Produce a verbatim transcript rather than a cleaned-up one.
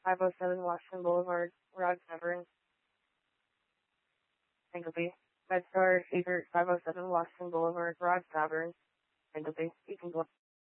five oh seven Washington Boulevard, Rod Severn, Hinckley. MedStar Secret, five oh seven Washington Boulevard, Rod Severn, Hinckley. You can go.